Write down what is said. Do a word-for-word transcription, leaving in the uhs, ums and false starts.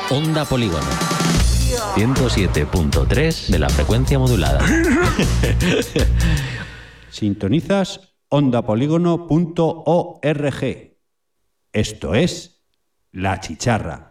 Onda Polígono. ciento siete punto tres de la frecuencia modulada. Sintonizas onda polígono punto org. Esto es La Chicharra.